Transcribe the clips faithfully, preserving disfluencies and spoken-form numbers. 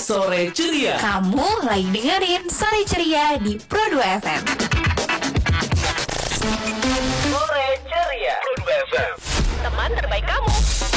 Sore Ceria. Kamu lagi dengerin Sore Ceria di Pro dua F M. Sore Ceria. Pro dua F M. Teman terbaik kamu.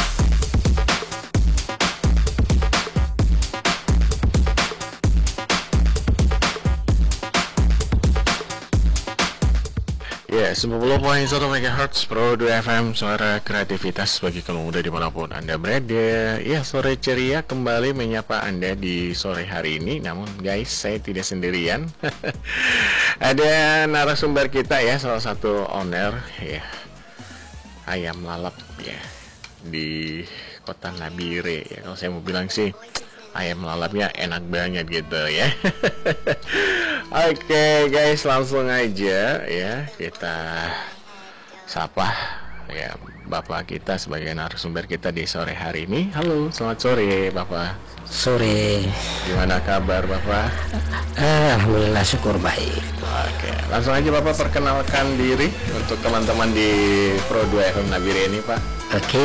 Ya, sembilan puluh koma satu megahertz Pro dua F M, suara kreativitas bagi kaum muda dimanapun Anda berada. Ya, Sore Ceria kembali menyapa Anda di sore hari ini. Namun guys, saya tidak sendirian. Ada narasumber kita ya, salah satu owner ya ayam lalap ya di kota Nabire ya. Kalau saya mau bilang sih ayam lalapnya enak banget gitu ya. Oke okay, guys, langsung aja ya kita sapa ya Bapak kita sebagai narasumber kita di sore hari ini. Halo, selamat sore Bapak. Sore. Gimana kabar Bapak? Alhamdulillah, syukur baik. Oke, langsung aja Bapak perkenalkan diri untuk teman-teman di Pro dua F M Nabire ini Pak. Oke.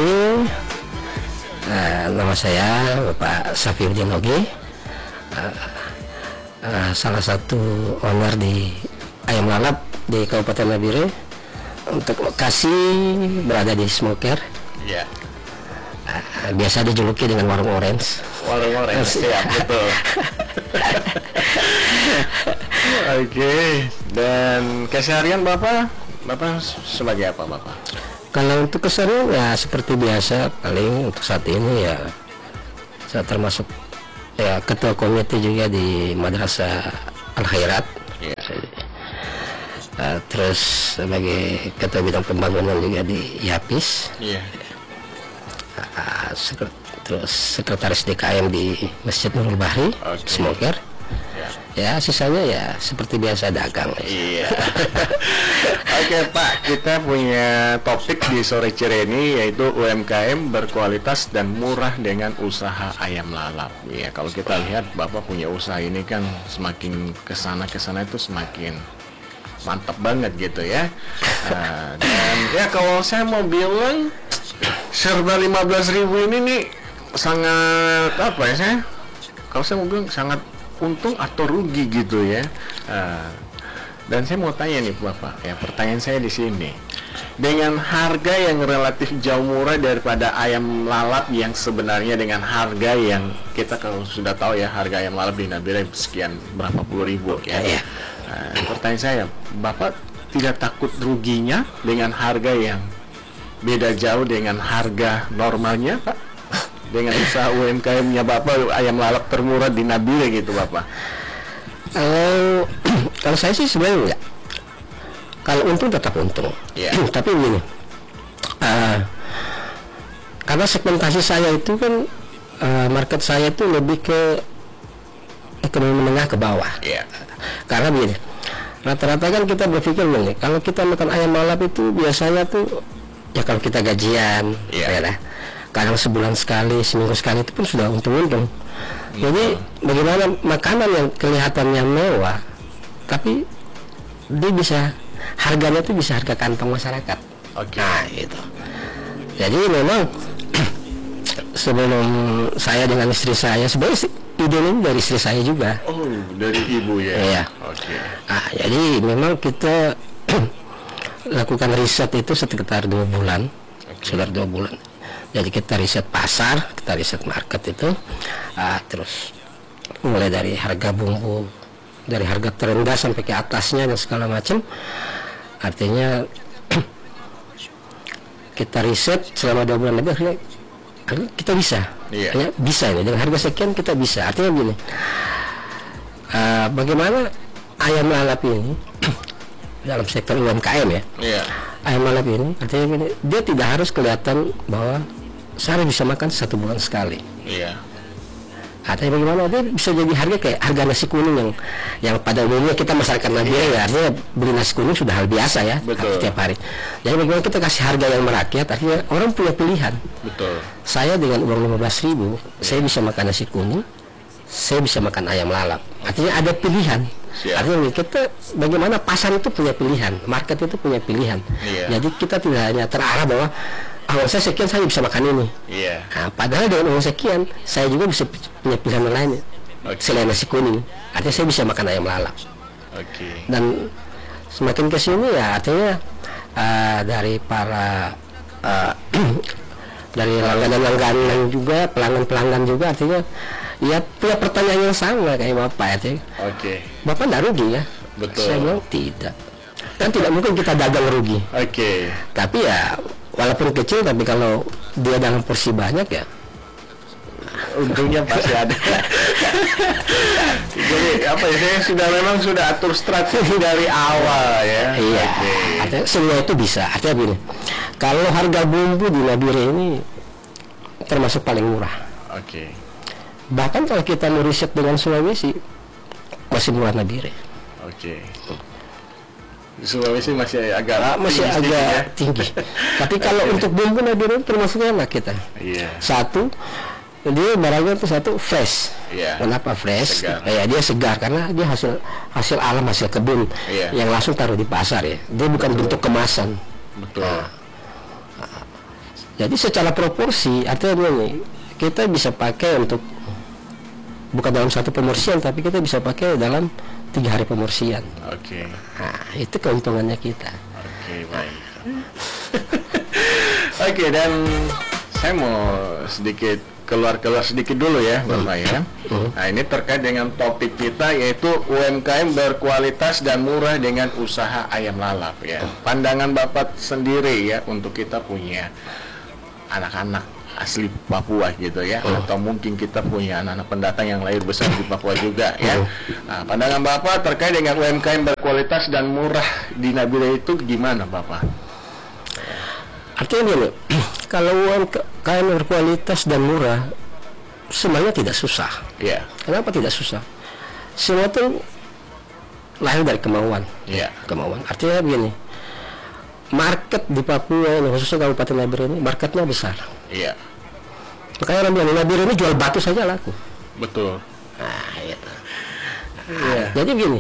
Uh, nama saya Bapak Safiuddin Oge, uh, uh, salah satu owner di ayam lalap di Kabupaten Nabire. Untuk lokasi berada di Smoker. Iya. Uh, biasa dijuluki dengan warung orange. Warung orange, ya betul. Oke, okay. Dan keseharian Bapak, Bapak sebagai apa Bapak? Kalau untuk keseharian ya seperti biasa, paling untuk saat ini ya saya termasuk ya ketua komite juga di Madrasah Al Khairat. Yeah. Uh, terus sebagai ketua bidang pembangunan juga di Yapis. Yeah. Uh, sekret, terus sekretaris D K M di Masjid Nurul Bahri, okay. Smoker. Ya, sisanya ya seperti biasa dagang. Iya. Oke Pak, kita punya topik di sore ceria ini yaitu U M K M berkualitas dan murah dengan usaha ayam lalap. Ya, kalau kita lihat Bapak punya usaha ini kan semakin kesana kesana itu semakin mantap banget gitu ya. Nah, dan ya kalau saya mau bilang serba lima belas ribu ini nih sangat apa ya saya? Kalau saya mau bilang sangat untung atau rugi gitu ya. Uh, dan saya mau tanya nih Bapak, ya pertanyaan saya di sini, dengan harga yang relatif jauh murah daripada ayam lalap yang sebenarnya dengan harga yang kita kalau sudah tahu ya harga ayam lalap di Nabire sekian berapa puluh ribu ya. Uh, pertanyaan saya, Bapak tidak takut ruginya dengan harga yang beda jauh dengan harga normalnya Pak? Dengan usaha U M K M-nya Bapak ayam lalap termurah di Nabire gitu Bapak? Kalau kalau saya sih sebenarnya enggak. Kalau untung tetap untung. Yeah. Tapi begini, uh, karena segmentasi saya itu kan uh, market saya itu lebih ke ekonomi menengah ke bawah. Yeah. Karena begini, rata-rata kan kita berpikir begini, kalau kita makan ayam lalap itu biasanya tuh ya kalau kita gajian, yeah. ya lah. Kadang sebulan sekali, seminggu sekali itu pun sudah untung-untung. Hmm. Jadi bagaimana makanan yang kelihatannya mewah, tapi dia bisa harganya itu bisa harga kantong masyarakat. Oke. Okay. Nah itu. Jadi memang sebelum saya dengan istri saya, sebenarnya ide ini dari istri saya juga. Oh, dari ibu ya. Iya. Oke. Okay. Nah, jadi memang kita lakukan riset itu sekitar dua bulan, okay. sekitar dua bulan. Jadi kita riset pasar, kita riset market itu, uh, terus mulai dari harga bumbu, dari harga terendah sampai ke atasnya dan segala macam. Artinya kita riset selama dua bulan lebih, akhirnya kita bisa, yeah. ya, bisa ini dengan harga sekian kita bisa. Artinya begini, uh, bagaimana ayam lalap ini dalam sektor U M K M ya, yeah. ayam lalap ini artinya begini, dia tidak harus kelihatan bahwa saya bisa makan satu bulan sekali. Iya. Artinya bagaimana dia bisa jadi harga kayak harga nasi kuning yang yang pada umumnya kita masyarakat Nabire ya, artinya beli nasi kuning sudah hal biasa ya. Betul. Setiap hari. Jadi bagaimana kita kasih harga yang merakyat, artinya orang punya pilihan. Betul. Saya dengan uang lima belas ribu, ya. saya bisa makan nasi kuning, saya bisa makan ayam lalap. Artinya ada pilihan. Siap. Artinya kita bagaimana pasar itu punya pilihan, market itu punya pilihan. Iya. Jadi kita tidak hanya terarah bahwa uang saya sekian saya bisa makan ini. Iya. Nah, padahal dengan uang sekian saya juga bisa punya pilihan lain. Oke. selain nasi kuning. Artinya saya bisa makan ayam lalap. Oke. Dan semakin ke sini ya artinya uh, dari para uh, dari langganan-langganan juga, pelanggan-pelanggan juga, artinya ya punya pertanyaan yang sama kayak Bapak artinya. Oke. Bapak nggak rugi ya? Betul. Saya bilang tidak. Kan tidak mungkin kita dagang rugi. Oke. Tapi ya walaupun kecil, tapi kalau dia dalam porsi banyak ya Untungnya pasti ada. Jadi apa ya, saya sudah memang sudah atur strategi dari awal ya. iya. Oke. Artinya semua itu bisa. Artinya begini, kalau harga bumbu di Nabire ini termasuk paling murah. Oke. Bahkan kalau kita meriset dengan Sulawesi masih murah Nabire. Oke. Di Sulawesi masih agak Ah, masih tinggi sedikit agak ya. tinggi. Tapi kalau untuk bumbu Nabire termasuk enak kita. Iya. Satu, dia barangnya itu satu fresh. Iya. Kenapa fresh? Segar. Ya dia segar karena dia hasil hasil alam, hasil kebun Iya. yang langsung taruh di pasar ya. Dia bukan bentuk kemasan. Betul. Jadi secara proporsi artinya nih, kita bisa pakai untuk bukan dalam satu pemorsian, tapi kita bisa pakai dalam tiga hari pemorsian. Oke. Nah, itu keuntungannya kita. Oke, baik. Oke, dan saya mau sedikit keluar-keluar sedikit dulu ya, Bapak ya. Nah, ini terkait dengan topik kita, yaitu U M K M berkualitas dan murah dengan usaha ayam lalap ya. Pandangan Bapak sendiri ya, untuk kita punya anak-anak asli Papua gitu ya, atau mungkin kita punya anak-anak pendatang yang lahir besar di Papua juga ya. Nah, pandangan Bapak terkait dengan U M K M berkualitas dan murah di Nabire itu gimana, Bapak? Artinya gini, kalau U M K M berkualitas dan murah sebenarnya tidak susah. Iya. Kenapa tidak susah? Semua itu lahir dari kemauan. Iya. Kemauan. Artinya begini, market di Papua ini, khususnya Kabupaten Nabire ini, marketnya besar. Iya. Makanya orang bilang Nabire ini jual batu saja laku. Betul. Nah, gitu. Iya. Jadi begini,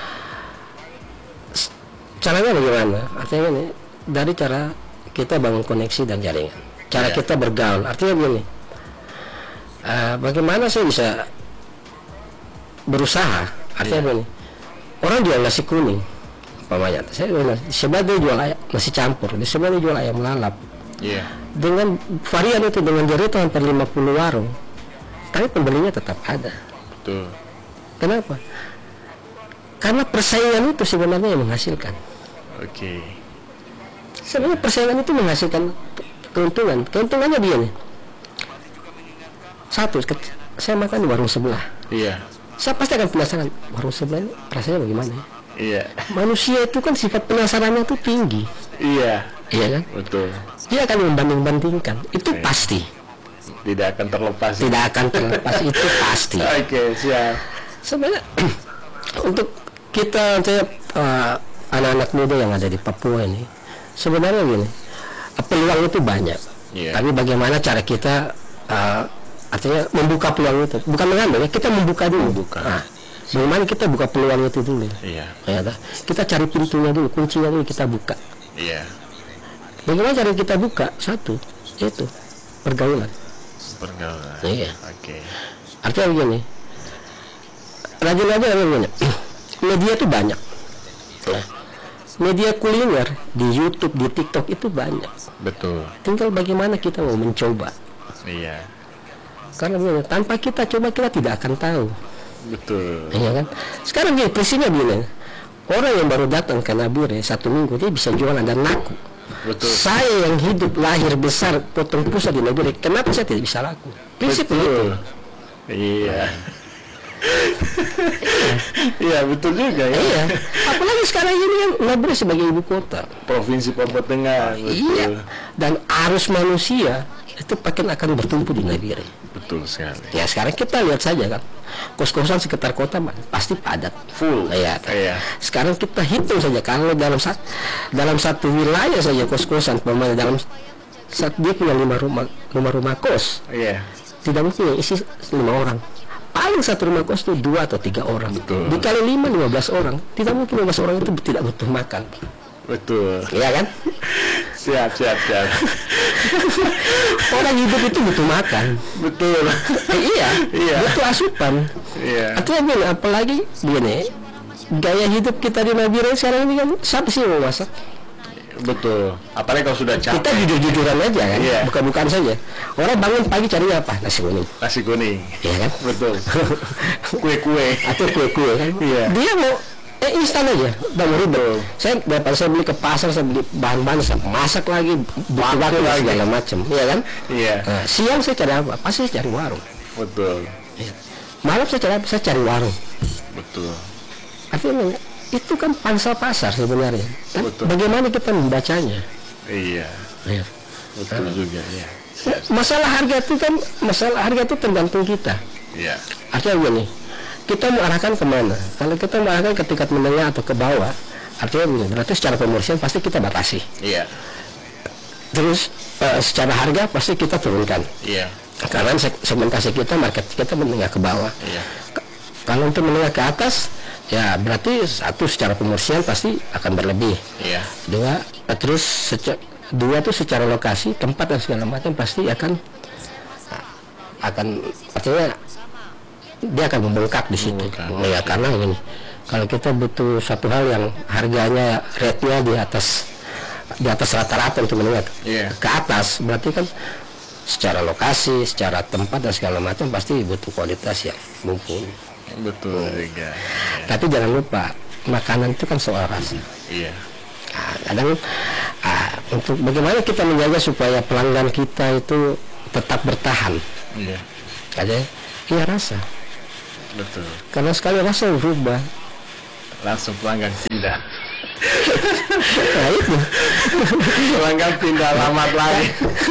s- caranya bagaimana? Artinya gini, dari cara kita bangun koneksi dan jaringan, cara Iya. kita bergaul. Artinya begini, eh, bagaimana saya bisa berusaha? Artinya Iya. begini, orang jual nasi kuning, umpamanya, saya jual nasi, sebelah dia jual ayam, nasi campur, di sebelah dia jual ayam lalap, Iya. dengan varian itu, dengan jaringan hampir lima puluh warung, tapi pembelinya tetap ada. Betul. Kenapa? Karena persaingan itu sebenarnya yang menghasilkan. Oke. Sebenarnya persaingan itu menghasilkan keuntungan. Keuntungannya dia nih. Satu, ke- saya makan di warung sebelah. Iya. Saya pasti akan penasaran, warung sebelah ini rasanya bagaimana ya? Iya. Manusia itu kan sifat penasarannya itu tinggi. Iya. Iya kan? Betul. Dia akan membanding-bandingkan. Itu Oke. pasti. Tidak akan terlepas. Tidak akan terlepas. Itu pasti. Oke, siap. Sebenarnya untuk kita saya, uh, anak-anak muda yang ada di Papua ini, sebenarnya gini, peluang itu banyak. Iya. Tapi bagaimana cara kita uh, artinya membuka peluang itu, bukan mengambil ya, kita membuka dulu. Membuka. Nah, bagaimana kita buka peluang itu dulu? Iya. Ya, dah. Kita cari pintunya dulu, kuncinya dulu kita buka. Iya. Bagaimana cara kita buka? Satu, itu pergaulan. Pergaulan. Iya. Oke. Artinya begini, rajin-rajin namanya. Media itu banyak. Nah, media kuliner di YouTube, di TikTok itu banyak. Betul. Tinggal bagaimana kita mau mencoba. Iya. Karena begini, tanpa kita coba kita tidak akan tahu. Betul. Iya kan? Sekarang gini, prinsipnya begini. Orang yang baru datang ke Nabire satu minggu dia bisa jualan dan laku. Betul. Saya yang hidup lahir besar potong pusat di Nabire, kenapa saya tidak bisa laku? Prinsip Betul. itu. Iya. Iya, betul juga ya. Iya. Apalagi sekarang ini kan Nabire sebagai ibu kota. Provinsi Papua Tengah. Betul. Iya. Dan arus manusia itu makin akan bertumpu di Nabire. Betul sekali. Ya sekarang kita lihat saja kan, kos-kosan sekitar kota man, pasti padat. Full. Iya. Iya. Sekarang kita hitung saja kalau dalam sat, dalam satu wilayah saja kos-kosan, pemain dalam saat dia punya lima rumah rumah rumah kos, Iya. tidak mungkin yang isi lima orang. Paling satu rumah kos itu dua atau tiga orang. Betul. Dikali lima lima belas orang, tidak mungkin lima belas orang itu tidak butuh makan. Betul. Iya kan? Siap, siap, siap. Orang hidup itu butuh makan. Betul. Eh, iya, Iya. butuh asupan. Iya. Artinya gini, apalagi gini, gaya hidup kita di Nabire sekarang ini kan siapa sih yang mau masak? Betul. Apalagi kalau sudah capek. Kita jujur-jujuran aja kan, Iya. bukan-bukan saja. Orang bangun pagi cari apa? Nasi kuning, Nasi kuning. iya kan? Betul. Kue-kue. Atau kue-kue kan? Iya. Dia mau eh instan aja, udah mau ribet. Saya daripada saya beli ke pasar, saya beli bahan-bahan, saya masak lagi, butuh waktu lagi. segala macam, iya kan? Iya. Nah, siang saya cari apa? Pasti saya cari warung. Betul. Malam saya cari apa? Saya cari warung. Betul. Artinya itu kan pangsa pasar sebenarnya. Kan Betul. bagaimana kita membacanya? Iya. Ya. Betul juga. Iya. Masalah harga itu kan, masalah harga itu tergantung kita. Iya. Artinya begini, kita mau arahkan kemana? Kalau kita mau arahkan ke tingkat menengah atau ke bawah, artinya begini, berarti secara pemursian pasti kita batasi. Iya. Terus eh, secara harga pasti kita turunkan. Iya. Karena seg- segmentasi kita, market kita menengah ke bawah. Iya. K- Kalau untuk menengah ke atas, ya berarti satu secara pemursian pasti akan berlebih. Iya. Dua, eh, terus seca- dua tuh secara lokasi, tempat dan segala macam pasti akan akan artinya dia akan membengkak di situ. Membengkak. Ya karena ini kalau kita butuh satu hal yang harganya rate-nya di atas di atas rata-rata untuk menengah Iya. ke atas, berarti kan secara lokasi, secara tempat dan segala macam pasti butuh kualitas yang mumpuni. Betul juga. Tapi jangan lupa makanan itu kan soal rasa. Iya. Nah, kadang ah, untuk bagaimana kita menjaga supaya pelanggan kita itu tetap bertahan, Iya. ada ya rasa. Betul. Karena sekali rasa berubah, Langsung pelanggan pindah. nah itu Pelanggan pindah alamat lagi.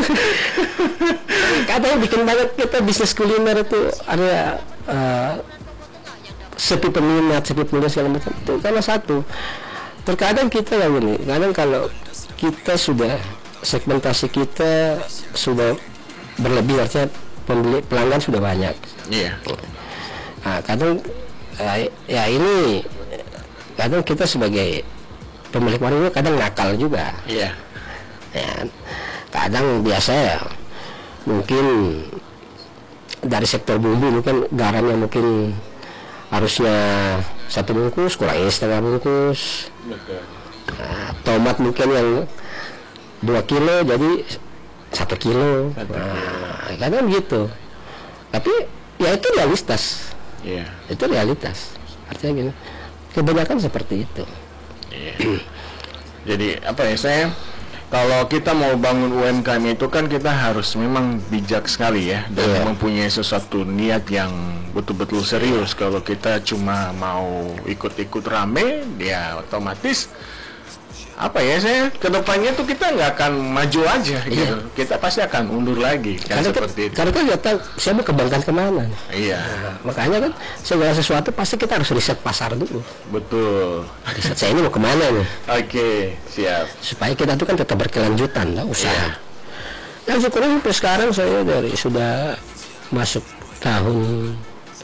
katanya bikin banget kita bisnis kuliner itu ada eh, sepi peminat, sepi peminat segala macam. Itu karena satu, terkadang kita yang ini, kadang kalau kita sudah segmentasi kita sudah berlebih, artinya pembeli pelanggan sudah banyak. Iya. Nah, kadang eh, ya ini kadang kita sebagai pemilik warung kadang nakal juga. Iya. Ya, kadang biasa ya mungkin dari sektor bumbu mungkin garamnya mungkin harusnya satu bungkus kurangin setengah bungkus. Betul. Nah, tomat mungkin yang dua kilo jadi satu kilo. Satu Nah, kadang gitu. Tapi ya itu realitas. Iya. Itu realitas. Artinya gini, kebanyakan seperti itu. Iya. Jadi apa ya, saya kalau kita mau bangun U M K M itu kan kita harus memang bijak sekali ya, dan Iya. mempunyai sesuatu niat yang betul-betul serius. Kalau kita cuma mau ikut-ikut rame, ya otomatis apa ya, saya kedepannya tuh kita nggak akan maju aja gitu. Iya. Kita pasti akan undur lagi kan, Karena, seperti itu. karena kan nggak tahu saya mau kembangkan kemana. Iya. Nah, makanya kan segala sesuatu pasti kita harus riset pasar dulu. Betul. Riset saya ini mau kemana nih, Oke, siap. supaya kita tuh kan tetap berkelanjutan lah usaha. Iya. Dan syukurnya sampai sekarang saya dari sudah masuk tahun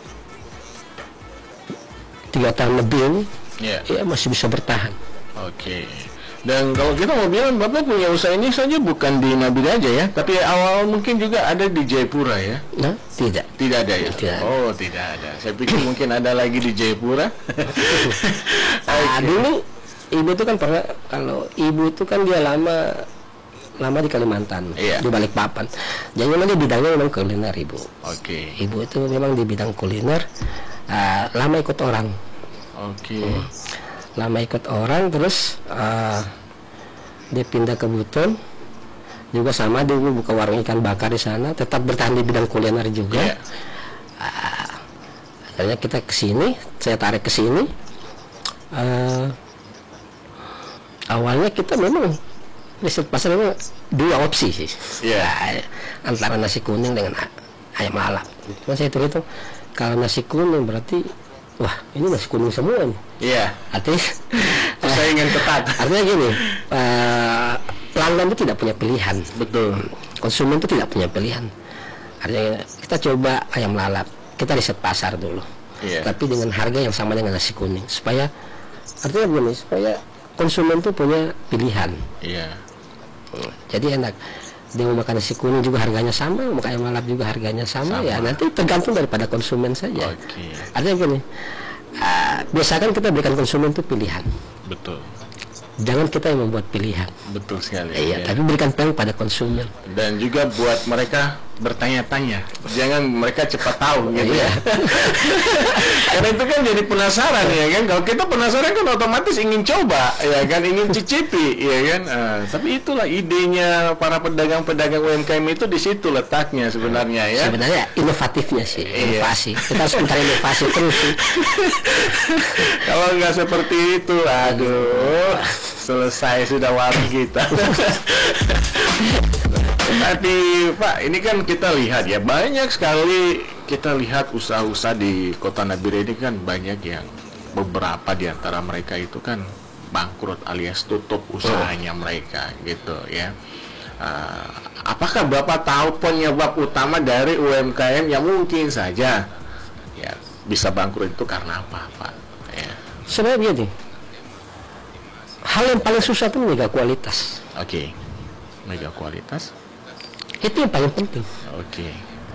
tiga tahun lebih ini, Iya. ya masih bisa bertahan. Oke. Dan kalau kita mau bilang, Bapak punya usaha ini saja bukan di Nabire aja ya, tapi awal mungkin juga ada di Jayapura ya? Nah, tidak. Tidak ada ya? Tidak ada. Oh, tidak ada. Saya pikir mungkin ada lagi di Jayapura. Ah, Oke. dulu ibu itu kan pernah, kalau ibu itu kan dia lama lama di Kalimantan, Iya. di Balikpapan. Jadi memang di bidangnya memang kuliner ibu. Oke. Ibu itu memang di bidang kuliner, ah, lama ikut orang, Oke. lama ikut orang, terus ah, dia pindah ke Buton, juga sama dia buka warung ikan bakar di sana, tetap bertahan di bidang kuliner juga. Iya. Akhirnya kita ke sini, saya tarik ke sini. Eh, awalnya kita memang riset pasar memang dua opsi sih. Iya. Nah, antara nasi kuning dengan a- ayam lalap. Cuma saya hitung, kalau nasi kuning berarti wah ini nasi kuning semua nih. Iya. Artinya Persaingan ketat. artinya gini, eh, pelanggan itu tidak punya pilihan. Betul. Konsumen itu tidak punya pilihan. Artinya kita coba ayam lalap, kita riset pasar dulu. Iya. Tapi dengan harga yang sama dengan nasi kuning, supaya artinya begini, supaya konsumen tuh punya pilihan. Iya. Jadi enak. Dia mau makan nasi kuning juga harganya sama, mau makan ayam lalap juga harganya sama, Sama. ya nanti tergantung daripada konsumen saja. Oke. Artinya gini, uh, biasakan kita berikan konsumen itu pilihan. Betul. Jangan kita yang membuat pilihan. Betul sekali. Iya, ya. tapi berikan peluang pada konsumen. Dan juga buat mereka bertanya-tanya, jangan mereka cepat tahu gitu ya. Karena itu kan jadi penasaran ya kan. Kalau kita penasaran kan otomatis ingin coba ya kan, ingin cicipi ya kan. Uh, tapi itulah idenya para pedagang-pedagang U M K M itu di situ letaknya sebenarnya ya. Sebenarnya inovatifnya sih, Iya. inovasi. Kita harus mencari inovasi terus sih. Kalau nggak seperti itu, aduh, selesai sudah warung kita. Tapi Pak, ini kan kita lihat ya, banyak sekali kita lihat usaha-usaha di Kota Nabire ini kan banyak yang beberapa di antara mereka itu kan bangkrut alias tutup usahanya mereka gitu ya. Uh, apakah Bapak tahu penyebab utama dari U M K M yang mungkin saja ya bisa bangkrut itu karena apa, Pak? Ya. Sebenarnya gini, hal yang paling susah itu menjaga kualitas. Oke, mega kualitas. Itu yang paling penting. Oke,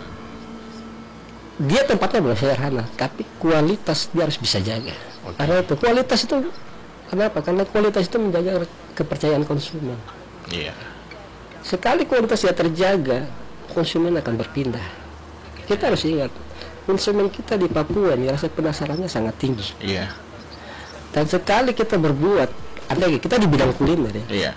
Dia tempatnya boleh sederhana, tapi kualitas dia harus bisa jaga. Oke. Karena itu kualitas itu kenapa? Karena kualitas itu menjaga kepercayaan konsumen. iya, Sekali kualitas dia terjaga, konsumen akan berpindah. Kita harus ingat, konsumen kita di Papua ini rasa penasarannya sangat tinggi. iya, Dan sekali kita berbuat, artinya kita di bidang kuliner ya. iya,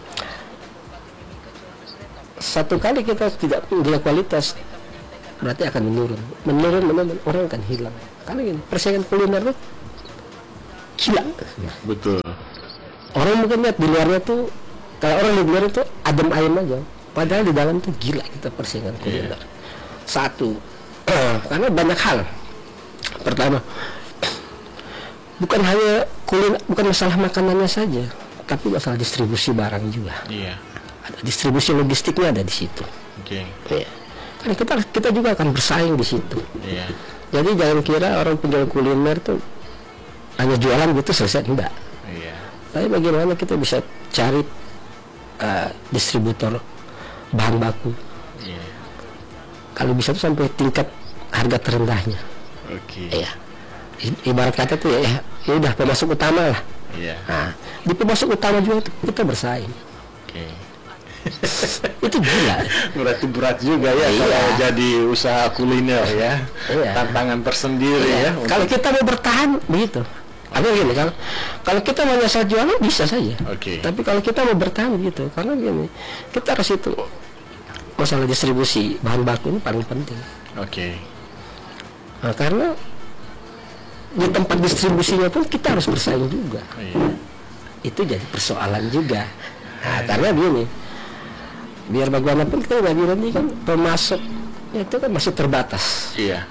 Satu kali kita tidak menjaga kualitas, berarti akan menurun, menurun, menurun, orang akan hilang. Karena gini, persaingan kuliner itu gila. betul. Orang mungkin lihat di luarnya tuh, kalau orang di luar itu adem ayem aja, padahal di dalam tuh gila kita persaingan kuliner. Satu, karena banyak hal. Pertama, bukan hanya kuliner, bukan masalah makanannya saja, tapi masalah distribusi barang juga. Iya, Ada distribusi logistiknya ada di situ. oke, Ya. Kan kita kita juga akan bersaing di situ. iya, Jadi jangan kira orang penjual kuliner tuh hanya jualan gitu selesai, enggak. iya, Tapi bagaimana kita bisa cari uh, distributor bahan baku, iya, kalau bisa tuh sampai tingkat harga terendahnya. oke, Iya. I- Ibarat kata tuh ya, ya udah pemasok utama lah. iya, Nah, di pemasok utama juga tuh kita bersaing. oke. Itu gila. Berarti berat juga ya Iya. kalau jadi usaha kuliner ya. Iya. Tantangan tersendiri ya. Iya. Kalau kita mau bertahan begitu. Artinya gini, kalau kalau kita mau nyasar jualan bisa saja. Oke. Tapi kalau kita mau bertahan gitu, karena gini, kita harus itu masalah distribusi bahan baku ini paling penting. Oke. Nah, karena di tempat distribusinya pun kita harus bersaing juga. Iya. Itu jadi persoalan juga. Nah, karena gini, biar bagaimanapun kita nggak bilang ini kan pemasoknya itu kan masih terbatas. Iya.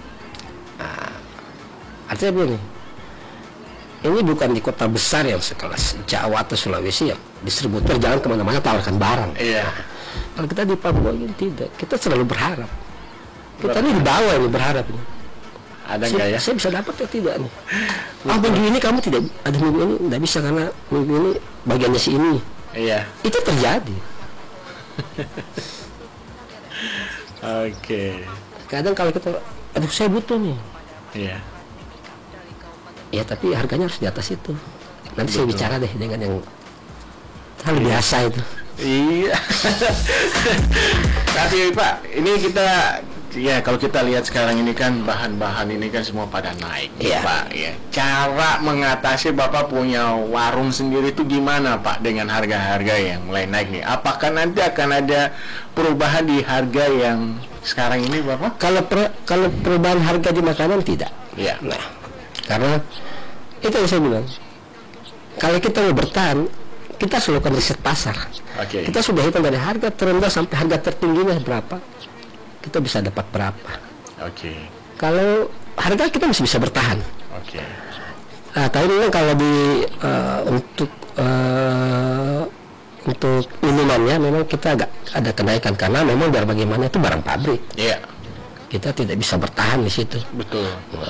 Artinya begini, ini bukan di kota besar yang sekelas Jawa atau Sulawesi yang distributor jalan kemana-mana tawarkan barang. Iya. Kalau kita di Papua ini tidak, kita selalu berharap. Kita ini di bawah ini berharap ini. Ada Saya, nggak ya? saya bisa dapat atau tidak nih? Ah, minggu ini kamu tidak, ada minggu ini tidak bisa karena minggu ini bagiannya si ini. Iya. Itu terjadi. Oke. Kadang kalau kita, aduh saya butuh nih. Iya. Ya tapi harganya harus di atas itu. Nanti saya Betul. bicara deh dengan yang hal biasa itu. Iya. Tapi Pak, ini kita ya kalau kita lihat sekarang ini kan bahan-bahan ini kan semua pada naik, Iya. Pak. Ya. Cara mengatasi Bapak punya warung sendiri itu gimana Pak dengan harga-harga yang mulai naik nih? Apakah nanti akan ada perubahan di harga yang sekarang ini Bapak? Kalau per, kalau perubahan harga di makanan tidak. Iya. Nah, karena itu yang saya bilang. Kalau kita mau bertahan, kita harus lakukan riset pasar. Oke. Kita sudah hitung dari harga terendah sampai harga tertingginya berapa, kita bisa dapat berapa. Oke. Kalau harga kita masih bisa bertahan. Oke. Nah, tapi memang kalau di eh, untuk eh, untuk minumannya memang kita agak ada kenaikan karena memang biar bagaimana itu barang pabrik. Iya. kita tidak bisa bertahan di situ. Betul.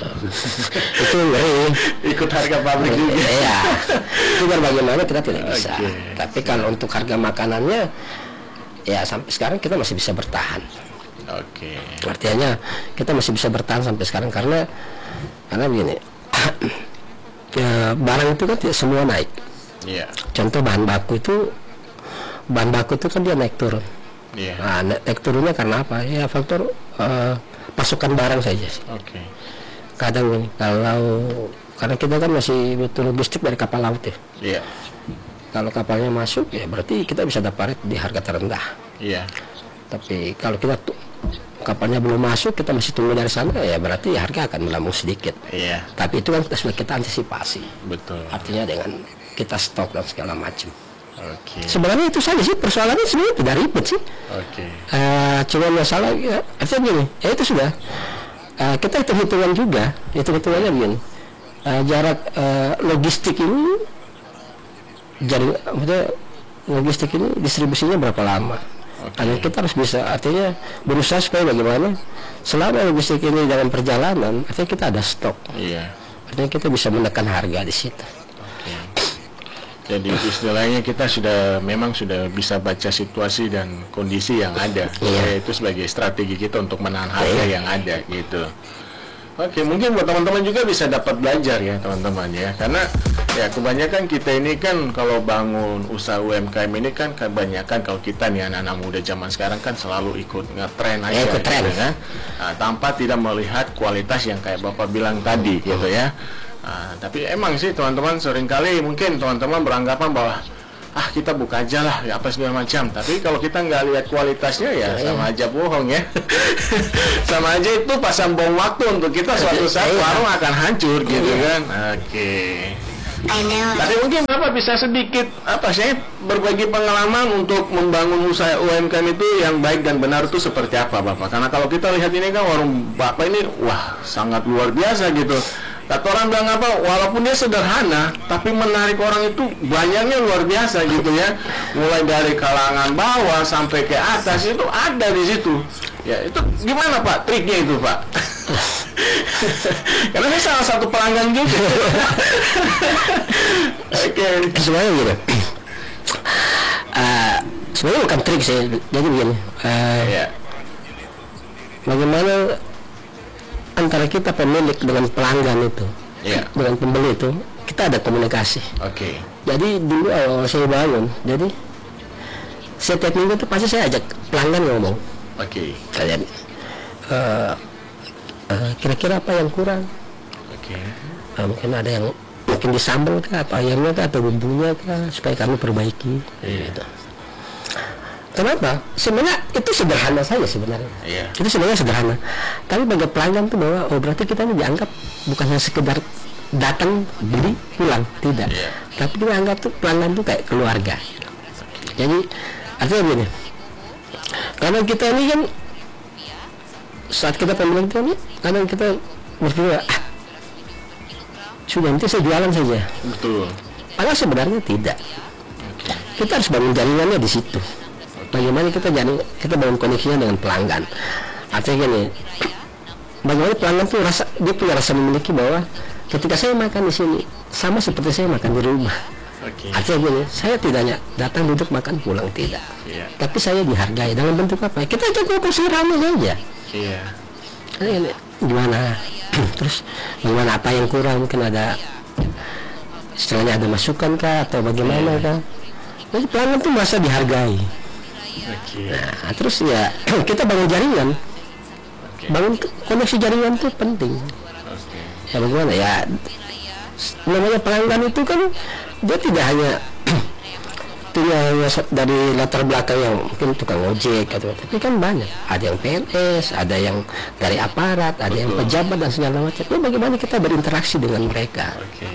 Itu ngeri. Ikut harga pabrik juga. Iya. Itu kan bagaimana kita tidak bisa. Okay. Tapi kalau untuk harga makanannya, ya sampai sekarang kita masih bisa bertahan. Oke. Okay. Artinya kita masih bisa bertahan sampai sekarang karena karena begini, ya, barang itu kan tidak semua naik. Iya. Yeah. Contoh bahan baku itu, bahan baku itu kan dia naik turun. Iya. Yeah. Nah, naik turunnya karena apa? Ya faktor uh, pasukan barang saja. Oke. Okay. Kadang ini kalau karena kita kan masih butuh logistik dari kapal laut ya. Iya. Yeah. Kalau kapalnya masuk ya berarti kita bisa dapat di harga terendah. Iya. Yeah. Tapi kalau kita tuh kapalnya belum masuk, kita masih tunggu dari sana, ya berarti harga akan melambung sedikit. Iya. Tapi itu kan sudah kita antisipasi. Betul. Artinya dengan kita stok dan segala macam. Oke. Okay. Sebenarnya itu saja sih, persoalannya sebenarnya tidak ribet sih. Oke. Okay. Uh, cuma masalah ya, artinya gini, ya itu sudah. Uh, kita hitung hitungan juga, hitung hitungannya begini. Uh, jarak uh, logistik ini, jadi maksudnya logistik ini distribusinya berapa lama? Karena kita harus bisa, artinya berusaha supaya bagaimana selama logistik ini dalam perjalanan, artinya kita ada stok. Iya. Artinya kita bisa menekan harga di situ. Oke. Jadi istilahnya kita sudah memang sudah bisa baca situasi dan kondisi yang ada. Iya. Itu sebagai strategi kita untuk menahan harga iya. yang ada gitu. Oke, mungkin buat teman-teman juga bisa dapat belajar ya teman-teman ya, karena ya kebanyakan kita ini kan kalau bangun usaha U M K M ini kan kebanyakan kalau kita nih anak-anak muda zaman sekarang kan selalu ikut ngetren aja, ya, ikut tren. Gitu, kan? Nah, tanpa tidak melihat kualitas yang kayak Bapak bilang tadi gitu ya. Nah, tapi emang sih teman-teman seringkali mungkin teman-teman beranggapan bahwa ah kita buka aja lah ya apa segala macam, tapi kalau kita nggak lihat kualitasnya ya sama aja bohong ya. Sama aja itu pasang bom waktu untuk kita suatu saat warung akan hancur gitu kan. Oke. Tapi mungkin Bapak bisa sedikit apa sih berbagi pengalaman untuk membangun usaha U M K M itu yang baik dan benar itu seperti apa Bapak? Karena kalau kita lihat ini kan warung Bapak ini wah sangat luar biasa gitu. Kata orang bilang apa, walaupun dia sederhana, tapi menarik orang itu banyaknya luar biasa gitu ya. Mulai dari kalangan bawah sampai ke atas itu ada di situ. Ya itu gimana Pak triknya itu Pak? Karena saya salah satu pelanggan juga. Oke. Okay. Sebenarnya gitu. Uh, sebenarnya bukan trik sih. Jadi begini. Uh, yeah. Bagaimana antara kita pemilik dengan pelanggan itu, yeah. dengan pembeli itu, kita ada komunikasi. Oke. Okay. Jadi dulu awal saya bangun, jadi setiap minggu itu pasti saya ajak pelanggan ngomong. Oke. Okay. Kalian uh, uh, kira-kira apa yang kurang? Oke. Okay. Uh, mungkin ada yang mungkin disambal kah, atau ayamnya kah, atau bumbunya kah, supaya kami perbaiki. Yeah. Gitu. Kenapa? Sebenarnya itu sederhana saja sebenarnya. Yeah. Itu sebenarnya sederhana. Tapi bagi pelanggan tuh bahwa oh berarti kita ini dianggap bukan hanya sekedar datang beli pulang, tidak. Yeah. Tapi kita anggap tuh pelanggan tuh kayak keluarga. Jadi artinya begini. Karena kita ini kan saat kita pemilik itu nih, kadang kita berpikir ah, sudah nanti saya jualan saja. Betul. Padahal sebenarnya tidak. Kita harus bangun jaringannya di situ. Bagaimana kita jadi kita bangun koneksinya dengan pelanggan. Artinya gini, bagaimana pelanggan tuh rasa dia punya rasa memiliki bahwa ketika saya makan di sini sama seperti saya makan di rumah. Okay. Artinya gini, saya tidak hanya datang duduk makan pulang tidak, yeah. tapi saya dihargai dalam bentuk apa? Kita cukup sederhana saja. Iya. Yeah. Gimana? Terus bagaimana apa yang kurang? Mungkin ada istilahnya ada masukan kah atau bagaimana kah? Jadi pelanggan tuh merasa dihargai. Okay. Nah, terus ya kita bangun jaringan, okay. bangun koneksi jaringan itu penting. Okay. Ya bagaimana ya? Namanya pelanggan itu kan dia tidak hanya tidak hanya dari latar belakang yang mungkin tukang ojek atau tapi kan banyak. Ada yang P N S, ada yang dari aparat, ada Betul. yang pejabat dan segala macam. Itu bagaimana kita berinteraksi dengan mereka? Okay.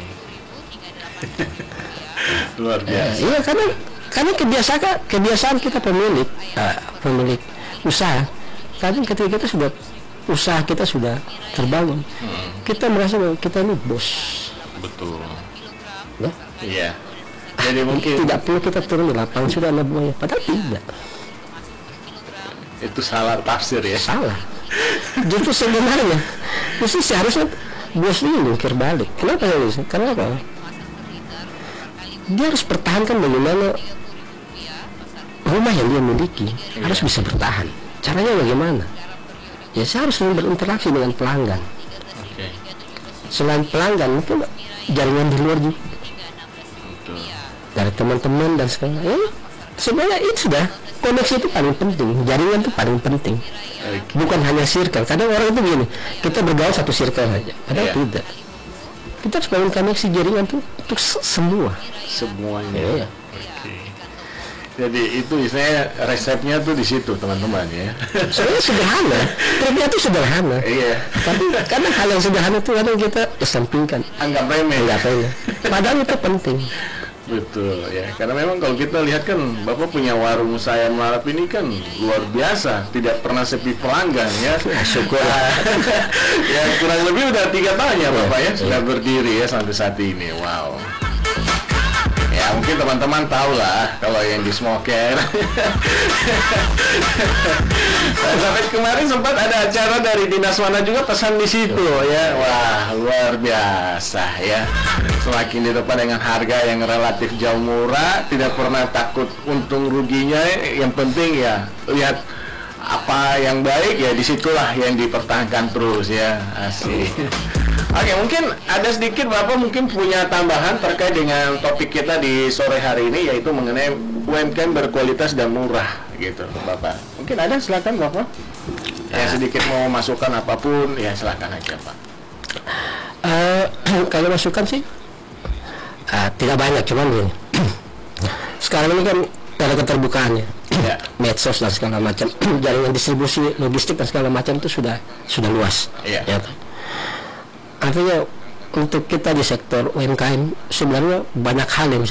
Luar biasa. Eh, iya karena karena kebiasaan kebiasaan kita pemilik uh, pemilik usaha. Kadang ketika kita sudah usaha kita sudah terbangun, hmm. kita merasa bahwa kita ini bos. Betul. Ya? Iya. Jadi mungkin tidak perlu kita turun di lapangan sudah ada buaya. Padahal tidak. Itu salah tafsir ya. Salah. Justru sebenarnya mesti seharusnya bos ini jungkir balik. Kenapa ya Luis? Karena apa? Dia harus pertahankan bagaimana rumah yang dia miliki iya. harus bisa bertahan. Caranya bagaimana? Ya saya harus berinteraksi dengan pelanggan. Okay. Selain pelanggan mungkin jaringan di luar juga. Betul. Dari teman-teman dan segala. Ya, sebenarnya itu sudah koneksi itu paling penting. Jaringan itu paling penting. Okay. Bukan hanya circle. Kadang orang itu gini, kita bergaul satu circle saja. Padahal yeah. tidak. Kita harus bangun koneksi jaringan itu untuk semua. Semuanya. Yeah. Jadi itu istilahnya resepnya tuh di situ teman-teman ya. Soalnya sederhana, triknya itu sederhana. Iya. Tapi karena hal yang sederhana itu kadang kita kesampingkan, anggap remeh. Anggap remeh. Padahal itu penting. Betul ya. Karena memang kalau kita lihat kan Bapak punya warung ayam lalap ini kan luar biasa, tidak pernah sepi pelanggan ya. Syukur. Ya kurang lebih udah tiga tahun ya Bapak ya sudah berdiri ya sampai saat ini. Wow. Ya mungkin teman-teman tahu lah kalau yang di Smoker. Sampai kemarin sempat ada acara dari Dinas Mana juga pesan di situ ya. Wah luar biasa ya. Semakin di depan dengan harga yang relatif jauh murah, tidak pernah takut untung ruginya. Yang penting ya lihat apa yang baik ya, disitulah yang dipertahankan terus ya. Asik. Oke, mungkin ada sedikit Bapak mungkin punya tambahan terkait dengan topik kita di sore hari ini, yaitu mengenai U M K M berkualitas dan murah gitu Bapak. Mungkin ada, silakan Bapak. Ya sedikit mau masukan apapun ya silakan aja Pak. Uh, kalau masukan sih uh, tidak banyak, cuman gini. Sekarang ini kan ada keterbukaannya, ya. Medsos dan segala macam, jaringan distribusi logistik dan segala macam itu sudah sudah luas. Ya. Ya. Artinya untuk kita di sektor U M K M sebenarnya banyak hal yang